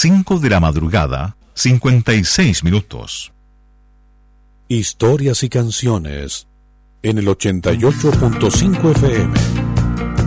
5 de la madrugada, 56 minutos. Historias y canciones en el 88.5 FM.